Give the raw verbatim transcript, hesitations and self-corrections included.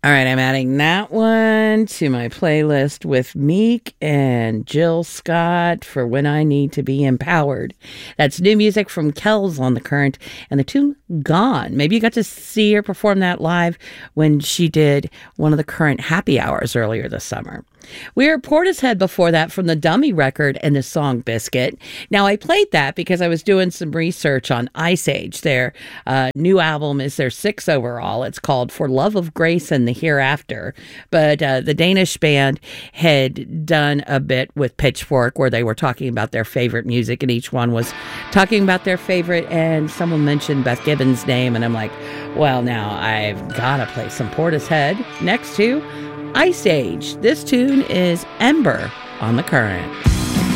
All right, I'm adding that one to my playlist with Meek and Jill Scott for When I Need to Be Empowered. That's new music from Kells on The Current, and the tune Gone. Maybe you got to see her perform that live when she did one of the Current happy hours earlier this summer. We heard Portishead before that from the Dummy record and the song Biscuit. Now, I played that because I was doing some research on Ice Age. Their uh, new album is their sixth overall. It's called For Love of Grace and the Hereafter. But uh, the Danish band had done a bit with Pitchfork where they were talking about their favorite music, and each one was talking about their favorite, and someone mentioned Beth Gibbons' name, and I'm like, well, now I've got to play some Portishead next to Ice Age. This tune is Ember on The Current.